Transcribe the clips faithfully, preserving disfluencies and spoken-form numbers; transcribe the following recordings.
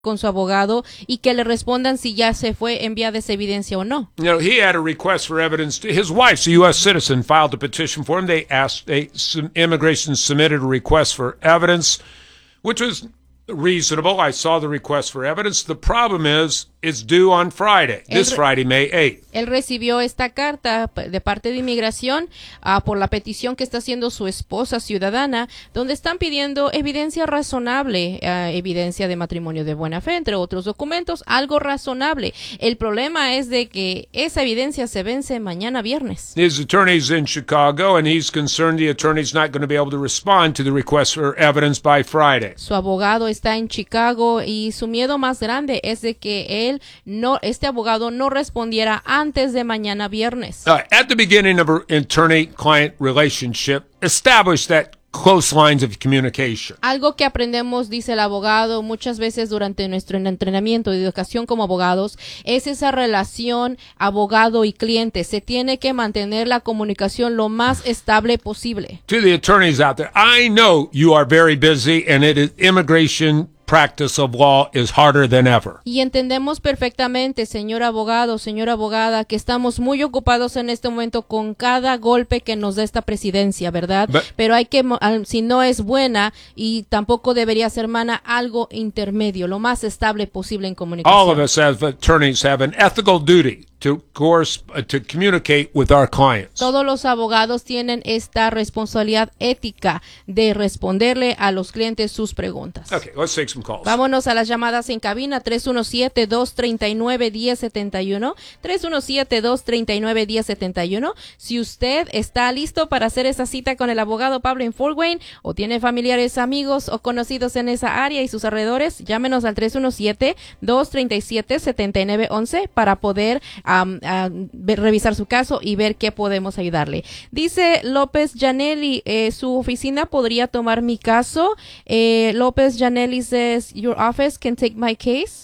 con su abogado y que le respondan si ya se fue enviada esa evidencia o no. You know, he had a request for evidence. His wife's a U S citizen, filed a petition for him. They asked, they, some, immigration submitted a request for evidence, which was reasonable. I saw the request for evidence. The problem is, it's due on Friday, this Friday, May eighth. Él recibió esta carta de parte de inmigración uh, por la petición que está haciendo su esposa ciudadana, donde están pidiendo evidencia razonable, uh, evidencia de matrimonio de buena fe, entre otros documentos, algo razonable. El problema es de que esa evidencia se vence mañana viernes. His attorney's in Chicago, and he's concerned the attorney's not going to be able to respond to the request for evidence by Friday. Su abogado está en Chicago y su miedo más grande es de que él no, este abogado no respondiera antes de mañana viernes. Uh, at the beginning of an attorney-client relationship, establish that close lines of communication. Algo que aprendemos, dice el abogado, muchas veces durante nuestro entrenamiento de educación como abogados, es esa relación abogado y cliente. Se tiene que mantener la comunicación lo más estable posible. To the attorneys out there, I know you are very busy and it is immigration practice of law is harder than ever. Y entendemos perfectamente, señor abogado, señora abogada, que estamos muy ocupados en este momento con cada golpe que nos da esta presidencia, ¿verdad? But, Pero hay que, si no es buena y tampoco debería ser mala, algo intermedio, lo más estable posible en comunicación. All of us as attorneys have an ethical duty to course uh, to communicate with our clients. Todos los abogados tienen esta responsabilidad ética de responderle a los clientes sus preguntas. Okay, let's take some calls. Vámonos a las llamadas en cabina. Tres uno siete, dos tres nueve, uno cero siete uno, tres uno siete, dos tres nueve, uno cero siete uno. Si usted está listo para hacer esa cita con el abogado Pablo en Fort Wayne o tiene familiares, amigos o conocidos en esa área y sus alrededores, llámenos al tres uno siete, dos tres siete, siete nueve uno uno para poder Um, uh, ver, revisar su caso y ver qué podemos ayudarle. Dice López Janelli, eh, su oficina podría tomar mi caso. Eh, López Janelli says, your office can take my case.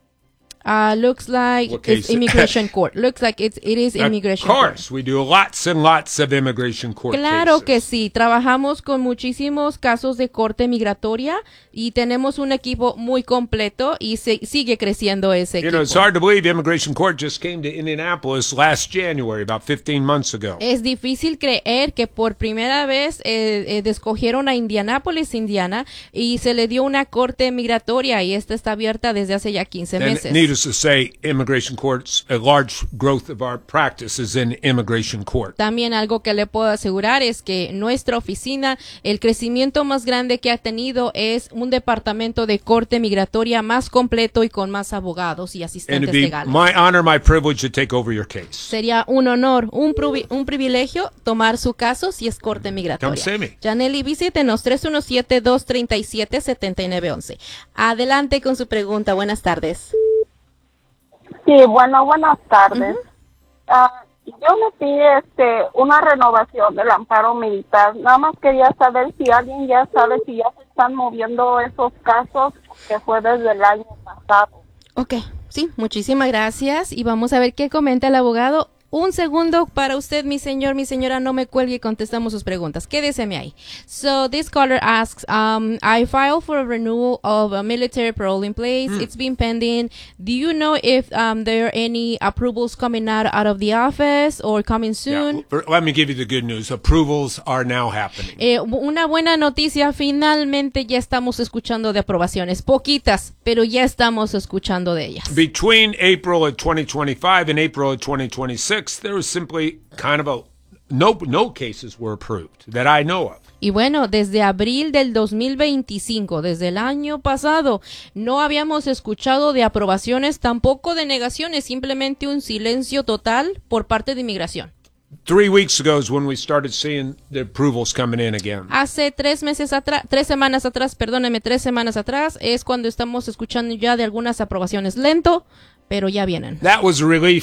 Uh, looks like it's immigration court. Looks like it's, it is immigration court. Of course, court. We do lots and lots of immigration court Claro cases. que sí. Trabajamos con muchísimos casos de corte migratoria y tenemos un equipo muy completo y se, sigue creciendo ese you equipo. Know, it's hard to believe immigration court just came to Indianapolis last January, about fifteen months ago. Es difícil creer que por primera vez eh, eh, escogieron a Indianápolis, Indiana, y se le dio una corte migratoria y esta está abierta desde hace ya quince meses. And to say, immigration courts, a large growth of our practice is in immigration court. También algo que le puedo asegurar es que nuestra oficina, el crecimiento más grande que ha tenido es un departamento de corte migratoria más completo y con más abogados y asistentes And it'd be legales. my honor, my privilege to take over your case. Sería un honor, un, privi- un privilegio tomar su caso si es corte migratoria. Come see me. Janelli, visítenos tres uno siete, dos tres siete, siete nueve uno uno. Adelante con su pregunta. Buenas tardes. Sí, bueno, buenas tardes. Uh-huh. uh, yo metí este, una renovación del amparo militar. Nada más quería saber si alguien ya sabe si ya se están moviendo esos casos que fue desde el año pasado. Ok, sí, muchísimas gracias. Y vamos a ver qué comenta el abogado. Un segundo para usted, mi señor, mi señora, no me cuelgue y contestamos sus preguntas. Quédeseme ahí. So this caller asks, um, I filed for a renewal of a military parole in place. Mm. It's been pending. Do you know if um, there are any approvals coming out, out of the office or coming soon? Yeah. Let me give you the good news. Approvals are now happening. Eh, una buena noticia, finalmente ya estamos escuchando de aprobaciones. Poquitas, pero ya estamos escuchando de ellas. Between April of twenty twenty-five and April of twenty twenty-six, there was simply kind of a no no cases were approved that I know of. Y bueno, desde abril del dos mil veinticinco, desde el año pasado, no habíamos escuchado de aprobaciones, tampoco de negaciones, simplemente un silencio total por parte de inmigración. Three weeks ago is when we started seeing the approvals coming in again. Hace tres meses atrás, tres semanas atrás, perdóneme, tres semanas atrás, es cuando estamos escuchando ya de algunas aprobaciones. Lento, pero ya vienen. That was a relief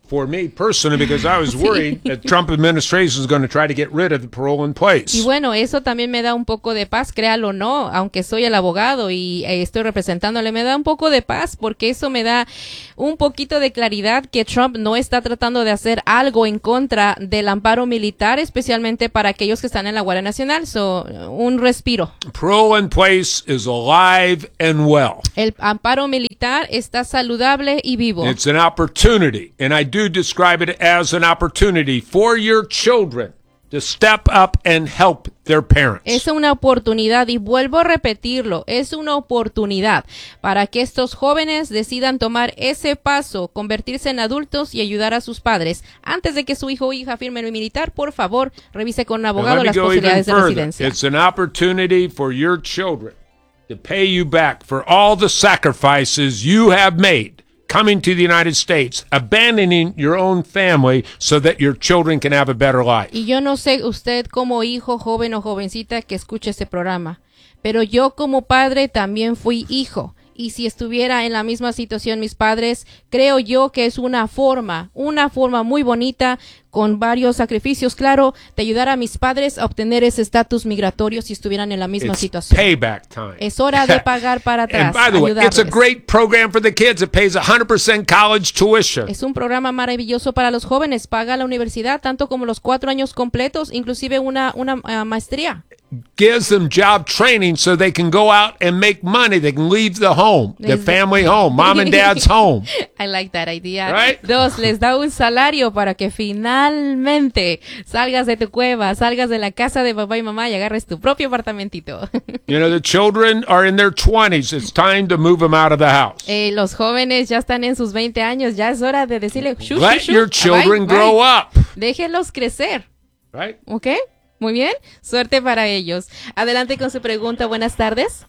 for me personally because I was worried that Trump administration is going to try to get rid of the parole in place. Y bueno, eso también me da un poco de paz, créalo o no, aunque soy el abogado y eh, estoy representándole, me da un poco de paz porque eso me da un poquito de claridad que Trump no está tratando de hacer algo en contra del amparo militar, especialmente para aquellos que están en la Guardia Nacional. So, un respiro. Parole in place is alive and well. El amparo militar está saludable y vivo. It's an opportunity, and I do describe it as an opportunity for your children to step up and help their parents. Es una oportunidad, y vuelvo a repetirlo, es una oportunidad para que estos jóvenes decidan tomar ese paso, convertirse en adultos y ayudar a sus padres. Antes de que su hijo o hija firme el militar, por favor, revise con un abogado las posibilidades de residencia. It's an opportunity for your children to pay you back for all the sacrifices you have made coming to the United States, abandoning your own family so that your children can have a better life. Y yo no sé usted como hijo, joven o jovencita que escuche este programa, pero yo como padre también fui hijo. Y si estuviera en la misma situación mis padres, creo yo que es una forma, una forma muy bonita, con varios sacrificios, claro, de ayudar a mis padres a obtener ese estatus migratorio si estuvieran en la misma It's situación. payback time. Es hora de pagar para atrás. And by the way, it's a ayudarles. great program for the kids. It pays one hundred percent college tuition. Es un programa maravilloso para los jóvenes. Paga la universidad, tanto como los cuatro años completos, inclusive una, una uh, maestría. Gives them job training so they can go out and make money. They can leave the home, the Desde- family home, mom and dad's home. I like that idea. Right? Dos, les da un salario para que finalmente salgas de tu cueva, salgas de la casa de papá y mamá y agarres tu propio apartamentito. You know, the children are in their twenties. It's time to move them out of the house. Eh, los jóvenes ya están en sus veinte años, ya es hora de decirle, "Shu, Let shu, shu, your children bye, grow bye". up. Déjenlos crecer, Right? ¿ok? Muy bien, suerte para ellos. Adelante con su pregunta, buenas tardes.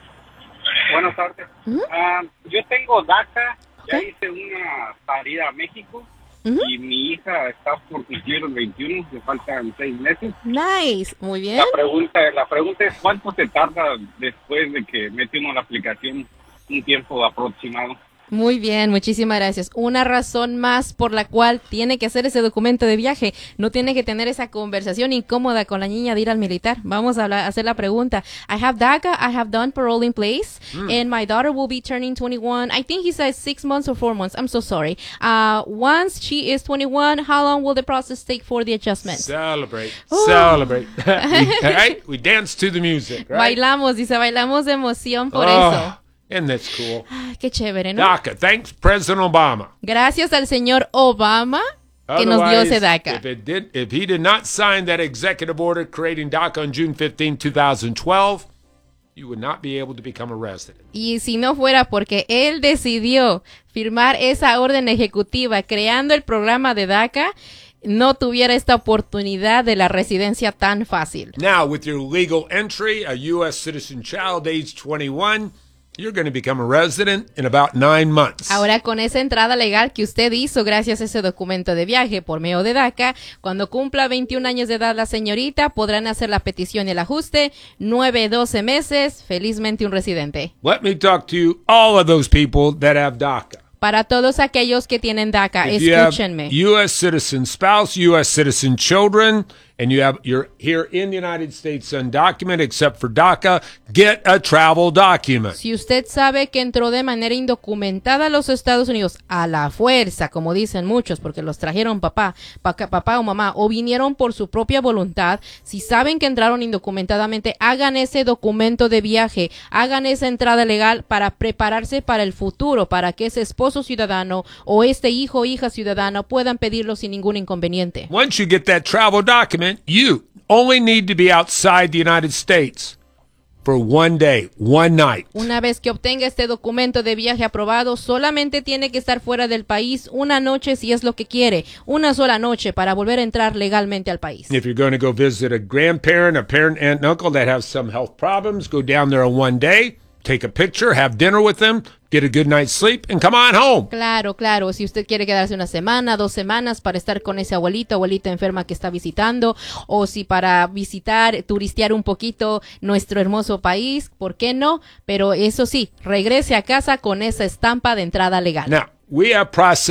Buenas tardes. Ah, yo tengo DACA, ya hice una salida a México y mi hija está por cumplir los veintiuno, le faltan seis meses. Nice, muy bien. La pregunta, la pregunta es ¿cuánto se tarda después de que mete uno la aplicación? Un tiempo aproximado. Muy bien, muchísimas gracias. Una razón más por la cual tiene que hacer ese documento de viaje. No tiene que tener esa conversación incómoda con la niña de ir al militar. Vamos a hablar, hacer la pregunta. I have DACA, I have done parole in place, and my daughter will be turning twenty-one. I think he says six months or four months. I'm so sorry. Uh, once she is twenty-one, how long will the process take for the adjustment? Celebrate. Oh. Celebrate. we, right? We dance to the music, right? Bailamos, dice, bailamos de emoción por Oh, eso. Isn't that cool? Ah, qué chévere, ¿no? DACA. Thanks, President Obama. Gracias al señor Obama que nos dio ese Otherwise, DACA. If, it did, if he did not sign that executive order creating DACA on June fifteenth, twenty twelve, you would not be able to become a resident. Y si no fuera porque él decidió firmar esa orden ejecutiva creando el programa de DACA, no tuviera esta oportunidad de la residencia tan fácil. Now, with your legal entry, a U S citizen child age twenty-one, you're going to become a resident in about nine months. Ahora, con esa entrada legal que usted hizo gracias a ese documento de viaje por medio de DACA, cuando cumpla veintiún años de edad la señorita, podrán hacer la petición y el ajuste, nueve, doce meses, felizmente un residente. Let me talk to you, all of those people that have DACA. Para todos aquellos que tienen DACA, If you have escúchenme. U S citizen spouse, U S citizen children, and you have you're here in the United States undocumented except for DACA, get a travel document. Si usted sabe que entró de manera indocumentada a los Estados Unidos a la fuerza, como dicen muchos, porque los trajeron papá, pa- papá o mamá, o vinieron por su propia voluntad, si saben que entraron indocumentadamente, hagan ese documento de viaje, hagan esa entrada legal para prepararse para el futuro, para que ese esposo ciudadano o este hijo o hija ciudadano puedan pedirlo sin ningún inconveniente. Once you get that travel document, you only need to be outside the United States for one day, one night. Una vez que obtenga este documento de viaje aprobado, solamente tiene que estar fuera del país una noche si es lo que quiere, una sola noche para volver a entrar legalmente al país. If you're going to go visit a grandparent, a parent, aunt, and uncle that have some health problems, go down there on one day, take a picture, have dinner with them, get a good night's sleep, and come on home. Claro, claro, si usted quiere quedarse una semana, dos semanas para estar con ese abuelito, abuelita enferma que está visitando, o si para visitar, turistear un poquito nuestro hermoso país, ¿por qué no? Pero eso sí, regrese a casa con esa estampa de entrada legal. Now, we have processed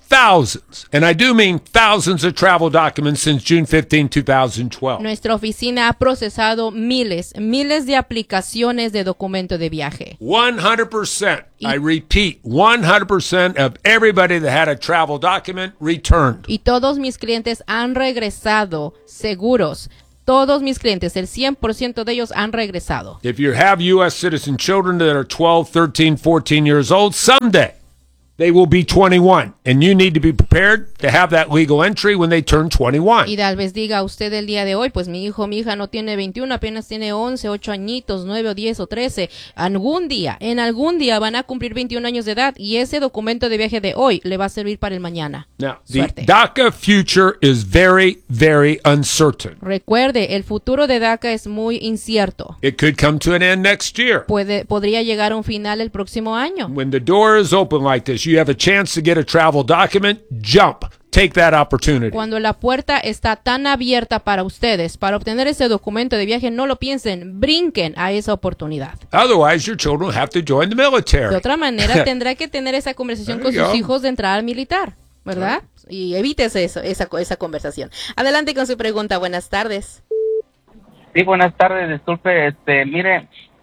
thousands, and I do mean thousands of travel documents since June fifteenth, twenty twelve. Nuestra oficina ha procesado miles, miles de aplicaciones de documento de viaje. one hundred percent, I repeat, one hundred percent of everybody that had a travel document returned. Y todos mis clientes han regresado seguros. Todos mis clientes, el cien por ciento de ellos han regresado. If you have U S citizen children that are twelve, thirteen, fourteen years old, someday they will be twenty-one, and you need to be prepared to have that legal entry when they turn twenty-one. Y tal vez diga usted el día de hoy, pues mi hijo, mi hija no tiene veintiuno, apenas tiene once, ocho añitos, nueve o diez o trece. Algún día, en algún día van a cumplir veintiún años de edad y ese documento de viaje de hoy le va a servir para el mañana. Now, Suerte. the DACA future is very, very uncertain. Recuerde, el futuro de DACA es muy incierto. It could come to an end next year. Puede, podría llegar a un final el próximo año. When the door is open like this, you have a chance to get a travel document, jump. Take that opportunity. Cuando la puerta está tan abierta para ustedes, para obtener ese documento de viaje, no lo piensen, brinquen a esa oportunidad. Otherwise, your children have to join the military. De otra manera, tendrá que tener esa conversación con There you sus go. hijos de entrar al militar, ¿verdad? Y evítese eso, esa, esa conversación. Adelante con su pregunta. Buenas tardes. Sí, buenas tardes. Disculpe, este, mire,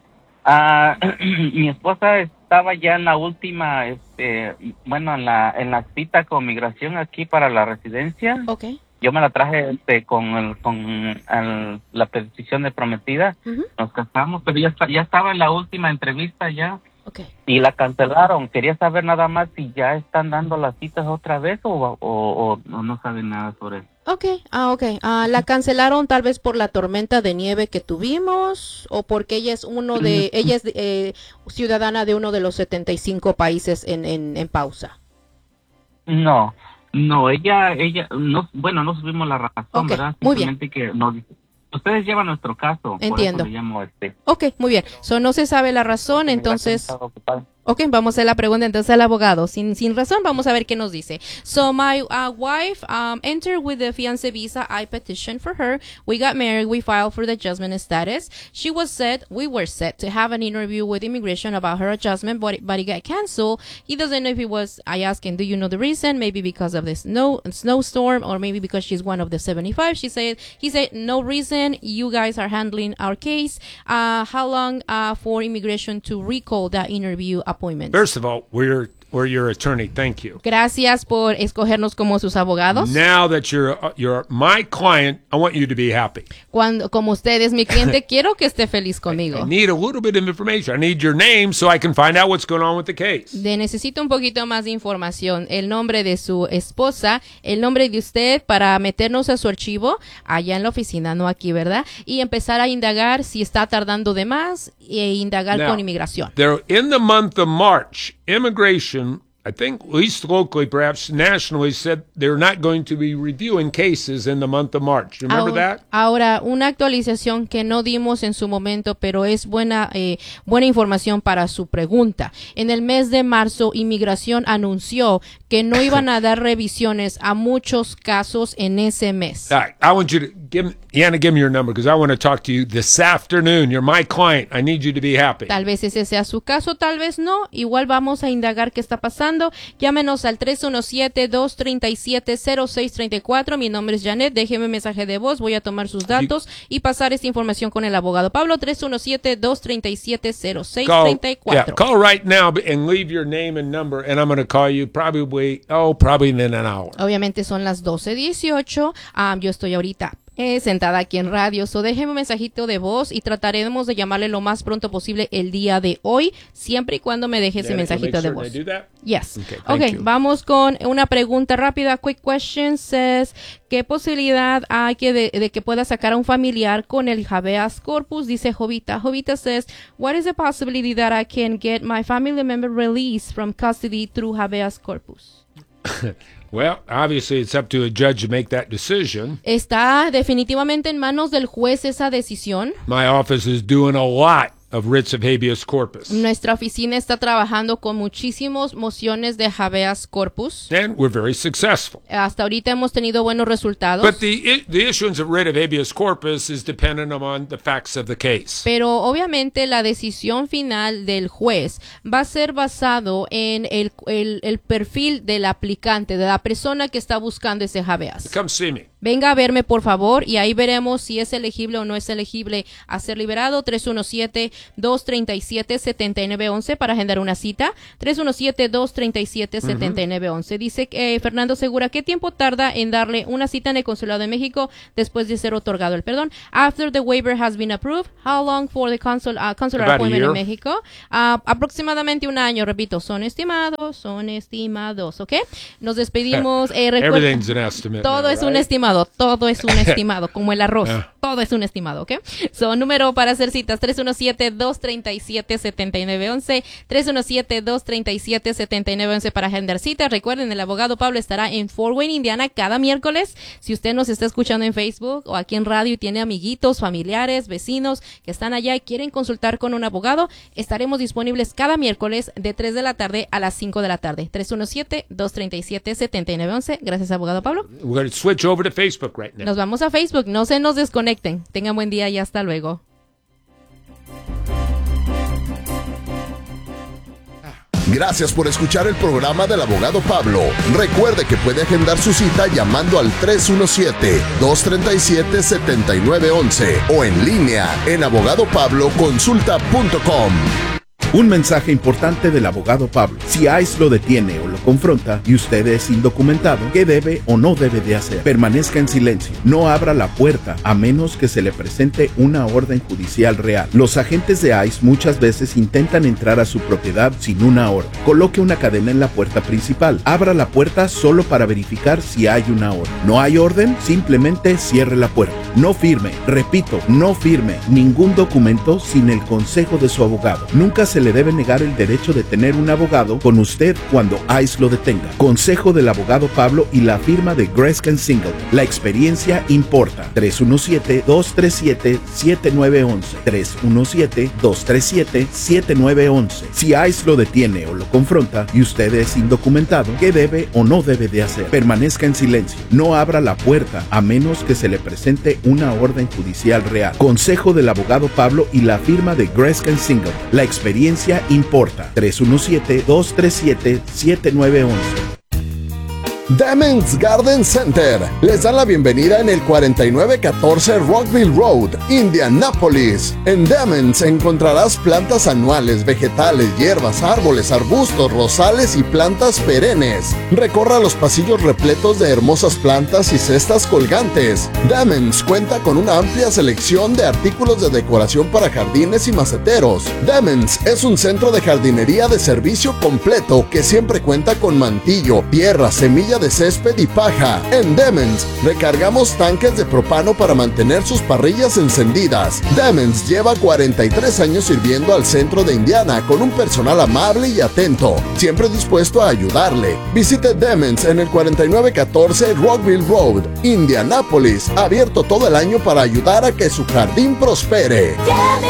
ah, mi esposa estaba ya en la última, este, bueno, en la en la cita con migración aquí para la residencia. Okay. Yo me la traje, este, con el, con el- la petición de prometida. Ujú. Nos casamos, pero ya está, ya estaba en la última entrevista ya Okay. y la cancelaron. Quería saber nada más si ya están dando las citas otra vez o o, o, o no saben nada sobre eso. Okay, ah, okay. Ah, la cancelaron tal vez por la tormenta de nieve que tuvimos o porque ella es uno de, ella es eh, ciudadana de uno de los setenta y cinco países en, en, en pausa. No, no, ella, ella, no, bueno, no supimos la razón, Ok, ¿verdad? muy bien. Simplemente que nos, ustedes llevan nuestro caso. Entiendo. Por eso le llamo, este. Okay, muy bien. So, no se sabe la razón, entonces... Estaba ocupado. Ok, vamos a hacer la pregunta entonces al abogado. Sin, sin razón, vamos a ver qué nos dice. So, my uh, wife um, entered with the fiancé visa. I petitioned for her. We got married. We filed for the adjustment status. She was set, we were set to have an interview with immigration about her adjustment, but, but it got canceled. He doesn't know if it was, I asked him, do you know the reason? Maybe because of the snow, snowstorm, or maybe because she's one of the seventy-five. She said, he said, no reason. You guys are handling our case. Uh, how long uh, for immigration to recall that interview appointment? First of all, we're we're your attorney. Thank you. Gracias por escogernos como sus abogados. Now that you're uh, you're my client, I want you to be happy. Cuando, como usted es mi cliente, quiero que esté feliz I conmigo. need a little bit of information. I need your name so I can find out what's going on with the case. De necesito un poquito más de información. El nombre de su esposa, el nombre de usted para meternos a su archivo allá en la oficina, no aquí, ¿verdad? Y empezar a indagar si está tardando de más e indagar Now, con inmigración. They're in the month of March. Immigration, I think, at least locally, perhaps nationally, said they're not going to be reviewing cases in the month of March. You remember Ahora, that? ahora, una actualización que no dimos en su momento, pero es buena, eh, buena información para su pregunta. En el mes de marzo, Inmigración anunció que no iban a dar revisiones a muchos casos en ese mes. All right, I want you to give Anna, give me your number because I want to talk to you this afternoon. You're my client. I need you to be happy. Tal vez ese sea su caso, tal vez no. Igual vamos a indagar qué está pasando. Llámenos al tres uno siete, dos tres siete, cero seis tres cuatro. Mi nombre es Janet. Déjeme un mensaje de voz. Voy a tomar sus datos y pasar esta información con el abogado Pablo. tres uno siete, dos tres siete, cero seis Call, tres yeah, cuatro. call right now and leave your name and number, and I'm going to call you probably, oh, probably in an hour. Obviamente son las doce dieciocho. Ah, yo estoy ahorita eh, sentada aquí en radio. So déjeme un mensajito de voz y trataremos de llamarle lo más pronto posible el día de hoy, siempre y cuando me deje ese Janet, you'll mensajito make de certain voz. I do that? Yes. Okay, Okay, thank you. vamos con una pregunta rápida. Quick question says, ¿qué posibilidad hay que de, de que pueda sacar a un familiar con el habeas corpus? Dice Jovita. Jovita says, what is the possibility that I can get my family member released from custody through habeas corpus? Well, obviously, it's up to a judge to make that decision. Está definitivamente en manos del juez esa decisión. My office is doing a lot of writs of habeas corpus. Nuestra oficina está trabajando con muchísimos mociones de habeas corpus. And we're very successful. Hasta ahorita hemos tenido buenos resultados. But the the issuance of writ of habeas corpus is dependent upon the facts of the case. Pero obviamente la decisión final del juez va a ser basado en el, el, el perfil del aplicante, de la persona que está buscando ese habeas. Come see me. Venga a verme, por favor, y ahí veremos si es elegible o no es elegible a ser liberado. tres uno siete, dos tres siete, siete nueve uno uno para agendar una cita. tres uno siete, dos tres siete, siete nueve uno uno. Dice eh, Fernando Segura, ¿qué tiempo tarda en darle una cita en el Consulado de México después de ser otorgado el perdón? After the waiver has been approved, how long for the consul, uh, consular About a appointment year. en México? Uh, aproximadamente un año, repito, son estimados, son estimados, ¿ok? Nos despedimos. Eh, recuerda- Everything's an estimate. todo now, es un right? estimado, todo es un estimado, como el arroz, Ah. todo es un estimado, ¿ok? Son número para hacer citas, tres uno siete, dos tres siete, siete nueve uno uno, tres uno siete, dos tres siete, siete nueve uno uno para agendar citas. Recuerden, el abogado Pablo estará en Fort Wayne, Indiana, cada miércoles. Si usted nos está escuchando en Facebook o aquí en radio y tiene amiguitos, familiares, vecinos que están allá y quieren consultar con un abogado, estaremos disponibles cada miércoles de tres de la tarde a las cinco de la tarde. tres uno siete, dos tres siete, siete nueve uno uno. Gracias, abogado Pablo. We're going to switch over to Facebook right now. Nos vamos a Facebook, no se nos desconecten. Tengan buen día y hasta luego. Gracias por escuchar el programa del abogado Pablo. Recuerde que puede agendar su cita llamando al tres uno siete, dos tres siete, siete nueve uno uno o en línea en abogado pablo consulta punto com. Un mensaje importante del abogado Pablo. Si ICE lo detiene o lo confronta y usted es indocumentado, ¿qué debe o no debe de hacer? Permanezca en silencio. No abra la puerta a menos que se le presente una orden judicial real. Los agentes de ICE muchas veces intentan entrar a su propiedad sin una orden. Coloque una cadena en la puerta principal. Abra la puerta solo para verificar si hay una orden. ¿No hay orden? Simplemente cierre la puerta. No firme. Repito, no firme ningún documento sin el consejo de su abogado. Nunca se le debe negar el derecho de tener un abogado con usted cuando ICE lo detenga. Consejo del abogado Pablo y la firma de Grescan Single. La experiencia importa. tres uno siete, dos tres siete, siete nueve uno uno. tres uno siete, dos tres siete, siete nueve uno uno. Si ICE lo detiene o lo confronta y usted es indocumentado, ¿qué debe o no debe de hacer? Permanezca en silencio. No abra la puerta a menos que se le presente una orden judicial real. Consejo del abogado Pablo y la firma de Grescan Single. La experiencia importa. tres uno siete, dos tres siete, siete nueve uno uno. Demens Garden Center les da la bienvenida en el cuarenta y nueve catorce Rockville Road, Indianápolis. En Demens encontrarás plantas anuales, vegetales, hierbas, árboles, arbustos, rosales y plantas perennes. Recorra los pasillos repletos de hermosas plantas y cestas colgantes. Demens cuenta con una amplia selección de artículos de decoración para jardines y maceteros. Demens es un centro de jardinería de servicio completo que siempre cuenta con mantillo, tierra, semilla de césped y paja. En Demens recargamos tanques de propano para mantener sus parrillas encendidas. Demens lleva cuarenta y tres años sirviendo al centro de Indiana con un personal amable y atento, siempre dispuesto a ayudarle. Visite Demens en el cuarenta y nueve catorce Rockville Road, Indianápolis, abierto todo el año para ayudar a que su jardín prospere.